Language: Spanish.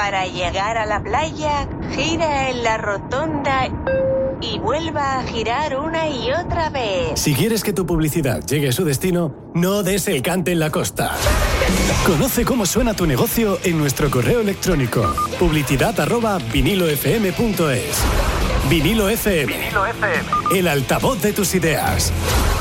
Para llegar a la playa, gira en la rotonda y vuelva a girar una y otra vez. Si quieres que tu publicidad llegue a su destino, no des el cante en la costa. Conoce cómo suena tu negocio en nuestro correo electrónico publicidad@vinilofm.es. Vinilo FM, el altavoz de tus ideas.